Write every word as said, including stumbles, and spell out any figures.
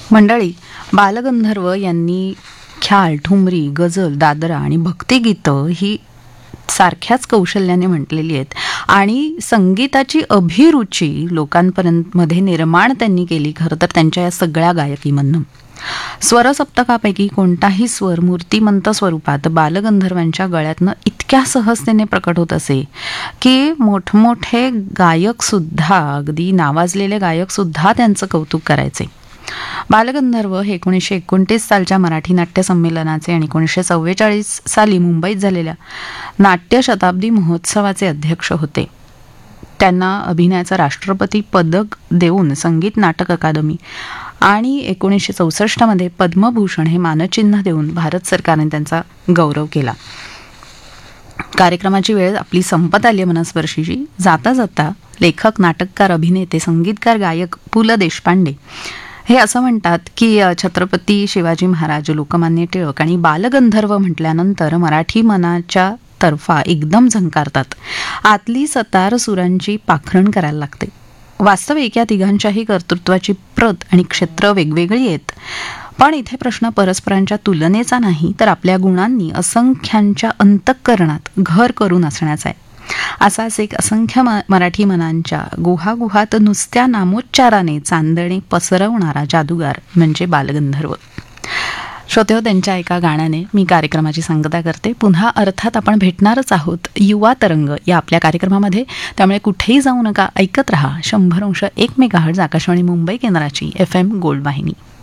मंडळी, बालगंधर्व यांनी ख्याल, ठुमरी, गझल, दादरा आणि भक्तिगीतं ही सारख्याच कौशल्याने म्हटलेली आहेत आणि संगीताची अभिरुची लोकांपर्यंत मध्ये निर्माण त्यांनी केली खरं तर त्यांच्या या सगळ्या गायकीमधनं. स्वरसप्तकापैकी कोणताही स्वर मूर्तिमंत स्वरूपात बालगंधर्वांच्या गळ्यातनं इतक्या सहजतेने प्रकट होत असे की मोठमोठे गायक सुद्धा, अगदी नावाजलेले गायक सुद्धा त्यांचं कौतुक करायचे. बालगंधर्व हे एकोणीसशे एकोणतीस सालच्या मराठी नाट्य संमेलनाचे आणि एकोणीसशे चव्वेचाळीस साली मुंबईत झालेल्या नाट्य शताब्दी महोत्सवाचे अध्यक्ष होते. त्यांना अभिनयाचं राष्ट्रपती पदक देऊन संगीत नाटक अकादमी आणि एकोणीसशे चौसष्टमध्ये पद्मभूषण हे मानचिन्ह देऊन भारत सरकारने त्यांचा गौरव केला. कार्यक्रमाची वेळ आपली संपत आली मनस्पर्शीची. जाता जाता लेखक, नाटककार, अभिनेते, संगीतकार, गायक पु ल देशपांडे हे असं म्हणतात की छत्रपती शिवाजी महाराज, लोकमान्य टिळक आणि बालगंधर्व म्हटल्यानंतर मराठी मनाच्या तर्फा एकदम झंकारतात. आतली सतार सुरांची पाखरण करायला लागते. वास्तविक या तिघांच्याही कर्तृत्वाची प्रत आणि क्षेत्र वेगवेगळी आहेत. पण इथे प्रश्न परस्परांच्या तुलनेचा नाही तर आपल्या गुणांनी असंख्यांच्या अंतःकरणात घर करून असण्याचा आहे. असाच एक असंख्य मराठी मनांच्या गुहागुहात नुसत्या नामोच्चाराने चांदणे पसरवणारा जादूगार म्हणजे बालगंधर्व. श्रोतेहो, त्यांच्या एका गाण्याने मी कार्यक्रमाची सांगता करते. पुन्हा अर्थात आपण भेटणारच आहोत युवा तरंग या आपल्या कार्यक्रमामध्ये. त्यामुळे कुठेही जाऊ नका, ऐकत रहा शंभर अंश एक मेगाहर्ट्झ आकाशवाणी मुंबई केंद्राची एफ एम गोल्ड वाहिनी.